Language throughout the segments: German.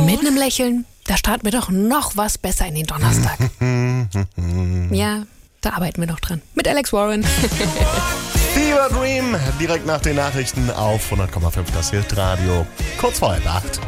Mit einem Lächeln, da starten wir doch noch was besser in den Donnerstag. Ja, da arbeiten wir noch dran. Mit Alex Warren. Fever Dream, direkt nach den Nachrichten auf 100,5 das Hiltradio. Kurz vor 7:30.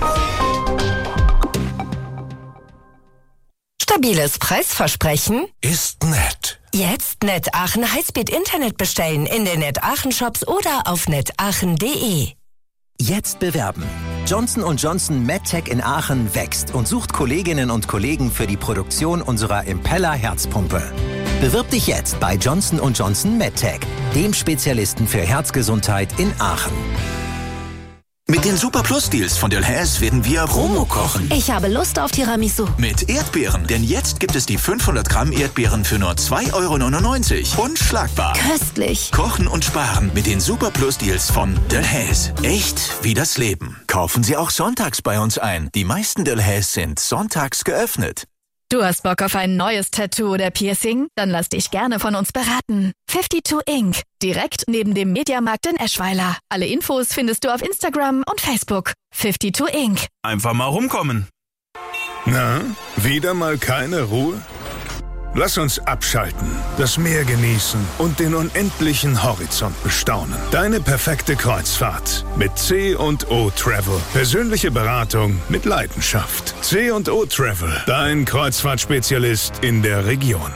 Stabiles Preisversprechen? Ist nett. Jetzt Net Aachen Highspeed Internet bestellen in den Net Aachen Shops oder auf netaachen.de. Jetzt bewerben. Johnson & Johnson MedTech in Aachen wächst und sucht Kolleginnen und Kollegen für die Produktion unserer Impeller Herzpumpe. Bewirb dich jetzt bei Johnson & Johnson MedTech, dem Spezialisten für Herzgesundheit in Aachen. Mit den Super Plus Deals von Delhaize werden wir Promo kochen. Ich habe Lust auf Tiramisu. Mit Erdbeeren, denn jetzt gibt es die 500 Gramm Erdbeeren für nur 2,99 €. Unschlagbar. Köstlich. Kochen und sparen mit den Super Plus Deals von Delhaize. Echt wie das Leben. Kaufen Sie auch sonntags bei uns ein. Die meisten Delhaize sind sonntags geöffnet. Du hast Bock auf ein neues Tattoo oder Piercing? Dann lass dich gerne von uns beraten. 52 Ink. Direkt neben dem Mediamarkt in Eschweiler. Alle Infos findest du auf Instagram und Facebook. 52 Ink. Einfach mal rumkommen. Na, wieder mal keine Ruhe? Lass uns abschalten, das Meer genießen und den unendlichen Horizont bestaunen. Deine perfekte Kreuzfahrt mit C&O Travel. Persönliche Beratung mit Leidenschaft. C&O Travel, dein Kreuzfahrtspezialist in der Region.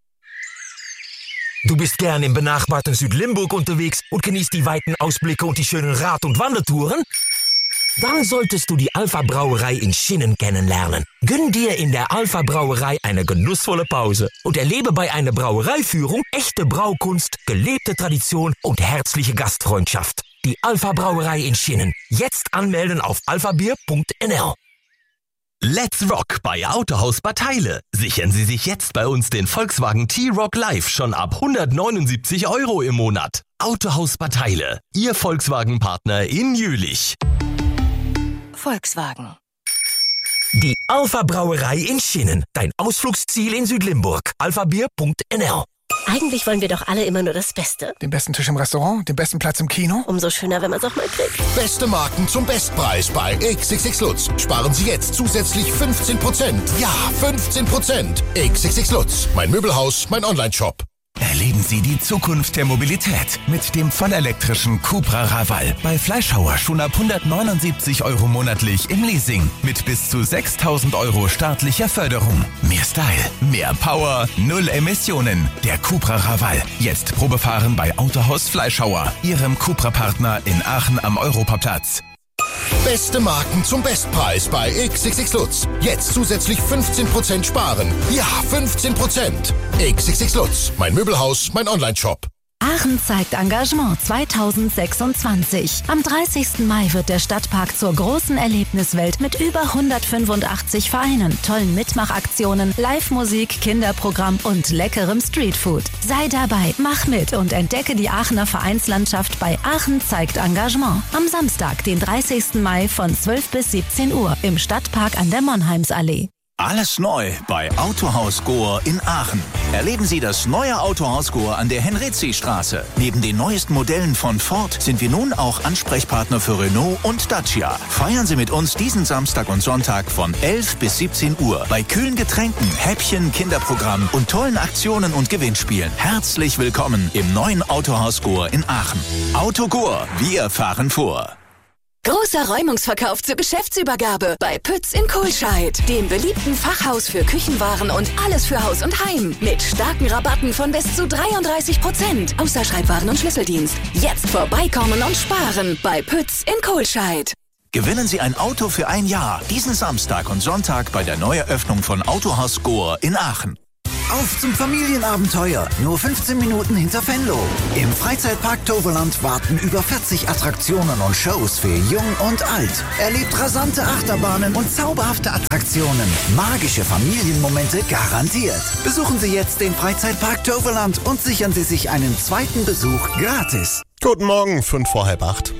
Du bist gern im benachbarten Südlimburg unterwegs und genießt die weiten Ausblicke und die schönen Rad- und Wandertouren? Dann solltest du die Alpha Brauerei in Schinnen kennenlernen. Gönn dir in der Alpha Brauerei eine genussvolle Pause und erlebe bei einer Brauereiführung echte Braukunst, gelebte Tradition und herzliche Gastfreundschaft. Die Alpha Brauerei in Schinnen. Jetzt anmelden auf alphabier.nl. Let's Rock bei Autohaus Bad Heile. Sichern Sie sich jetzt bei uns den Volkswagen T-Roc Live schon ab 179 € im Monat. Autohaus Bad Heile, Ihr Volkswagen-Partner in Jülich. Volkswagen. Die Alpha Brauerei in Schinnen. Dein Ausflugsziel in Südlimburg. alphabier.nl. Eigentlich wollen wir doch alle immer nur das Beste. Den besten Tisch im Restaurant, den besten Platz im Kino. Umso schöner, wenn man es auch mal kriegt. Beste Marken zum Bestpreis bei XXX Lutz. Sparen Sie jetzt zusätzlich 15%. Ja, 15%. XXX Lutz. Mein Möbelhaus, mein Onlineshop. Erleben Sie die Zukunft der Mobilität mit dem vollelektrischen Cupra Raval. Bei Fleischhauer schon ab 179 € monatlich im Leasing mit bis zu 6.000 € staatlicher Förderung. Mehr Style, mehr Power, 0 Emissionen. Der Cupra Raval. Jetzt Probefahren bei Autohaus Fleischhauer, Ihrem Cupra-Partner in Aachen am Europaplatz. Beste Marken zum Bestpreis bei XXX Lutz. Jetzt zusätzlich 15% sparen. Ja, 15%. XXX Lutz. Mein Möbelhaus, mein Onlineshop. Aachen zeigt Engagement 2026. Am 30. Mai wird der Stadtpark zur großen Erlebniswelt mit über 185 Vereinen, tollen Mitmachaktionen, Live-Musik, Kinderprogramm und leckerem Streetfood. Sei dabei, mach mit und entdecke die Aachener Vereinslandschaft bei Aachen zeigt Engagement. Am Samstag, den 30. Mai von 12 bis 17 Uhr im Stadtpark an der Monheimsallee. Alles neu bei Autohaus Gohr in Aachen. Erleben Sie das neue Autohaus Gohr an der Henrizi-Straße. Neben den neuesten Modellen von Ford sind wir nun auch Ansprechpartner für Renault und Dacia. Feiern Sie mit uns diesen Samstag und Sonntag von 11 bis 17 Uhr bei kühlen Getränken, Häppchen, Kinderprogramm und tollen Aktionen und Gewinnspielen. Herzlich willkommen im neuen Autohaus Gohr in Aachen. Auto Gohr, wir fahren vor. Großer Räumungsverkauf zur Geschäftsübergabe bei Pütz in Kohlscheid, dem beliebten Fachhaus für Küchenwaren und alles für Haus und Heim. Mit starken Rabatten von bis zu 33%, außer Schreibwaren und Schlüsseldienst. Jetzt vorbeikommen und sparen bei Pütz in Kohlscheid. Gewinnen Sie ein Auto für ein Jahr, diesen Samstag und Sonntag bei der Neueröffnung von Autohaus Gohr in Aachen. Auf zum Familienabenteuer, nur 15 Minuten hinter Venlo. Im Freizeitpark Toverland warten über 40 Attraktionen und Shows für Jung und Alt. Erlebt rasante Achterbahnen und zauberhafte Attraktionen. Magische Familienmomente garantiert. Besuchen Sie jetzt den Freizeitpark Toverland und sichern Sie sich einen zweiten Besuch gratis. Guten Morgen, 5 vor 7:30.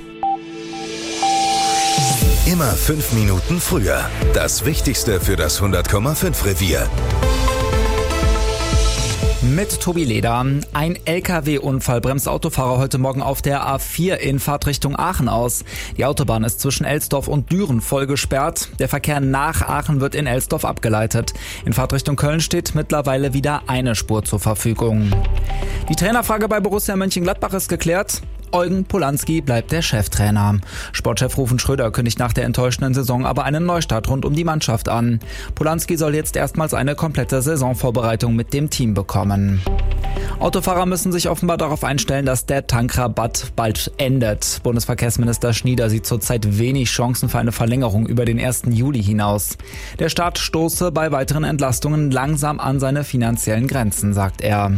Immer 5 Minuten früher. Das Wichtigste für das 100,5 Revier. Mit Tobi Leder. Ein LKW-Unfall bremst Autofahrer heute Morgen auf der A4 in Fahrtrichtung Aachen aus. Die Autobahn ist zwischen Elsdorf und Düren voll gesperrt. Der Verkehr nach Aachen wird in Elsdorf abgeleitet. In Fahrtrichtung Köln steht mittlerweile wieder eine Spur zur Verfügung. Die Trainerfrage bei Borussia Mönchengladbach ist geklärt. Eugen Polanski bleibt der Cheftrainer. Sportchef Rufen Schröder kündigt nach der enttäuschenden Saison aber einen Neustart rund um die Mannschaft an. Polanski soll jetzt erstmals eine komplette Saisonvorbereitung mit dem Team bekommen. Autofahrer müssen sich offenbar darauf einstellen, dass der Tankrabatt bald endet. Bundesverkehrsminister Schnieder sieht zurzeit wenig Chancen für eine Verlängerung über den 1. Juli hinaus. Der Staat stoße bei weiteren Entlastungen langsam an seine finanziellen Grenzen, sagt er.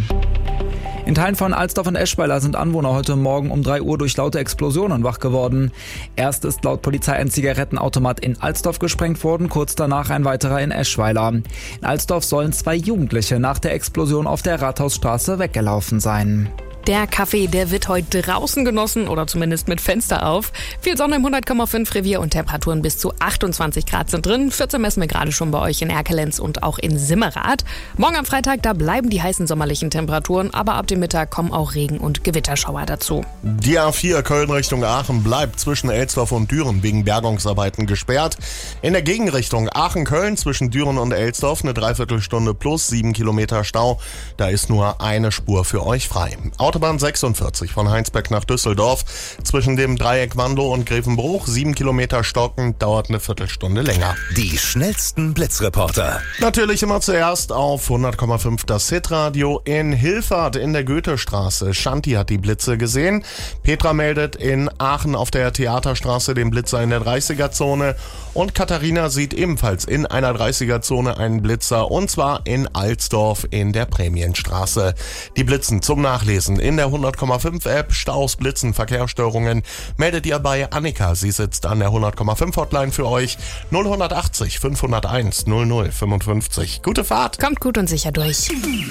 In Teilen von Alsdorf und Eschweiler sind Anwohner heute Morgen um 3 Uhr durch laute Explosionen wach geworden. Erst ist laut Polizei ein Zigarettenautomat in Alsdorf gesprengt worden, kurz danach ein weiterer in Eschweiler. In Alsdorf sollen 2 Jugendliche nach der Explosion auf der Rathausstraße weggelaufen sein. Der Kaffee, der wird heute draußen genossen oder zumindest mit Fenster auf. Viel Sonne im 100,5 Revier und Temperaturen bis zu 28 Grad sind drin. 14 messen wir gerade schon bei euch in Erkelenz und auch in Simmerath. Morgen am Freitag, da bleiben die heißen sommerlichen Temperaturen, aber ab dem Mittag kommen auch Regen- und Gewitterschauer dazu. Die A4 Köln Richtung Aachen bleibt zwischen Elsdorf und Düren wegen Bergungsarbeiten gesperrt. In der Gegenrichtung Aachen-Köln zwischen Düren und Elsdorf eine Dreiviertelstunde plus 7 Kilometer Stau. Da ist nur eine Spur für euch frei. Autobahn 46 von Heinsberg nach Düsseldorf. Zwischen dem Dreieck Wandow und Grevenbruch 7 Kilometer stockend, dauert eine Viertelstunde länger. Die schnellsten Blitzreporter. Natürlich immer zuerst auf 100,5 das Hitradio in Hilfert in der Goethestraße. Shanti hat die Blitze gesehen. Petra meldet in Aachen auf der Theaterstraße den Blitzer in der 30er-Zone. Und Katharina sieht ebenfalls in einer 30er-Zone einen Blitzer, und zwar in Alsdorf in der Prämienstraße. Die Blitzen zum Nachlesen in der 100,5 App. Staus, Blitzen, Verkehrsstörungen meldet ihr bei Annika. Sie sitzt an der 100,5 Hotline für euch. 0180 501 0055. Gute Fahrt. Kommt gut und sicher durch.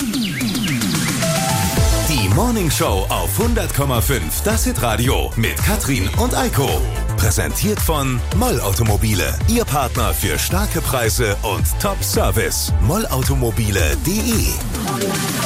Die Morning Show auf 100,5 das Hitradio mit Katrin und Eiko. Präsentiert von Moll Automobile. Ihr Partner für starke Preise und Top-Service. mollautomobile.de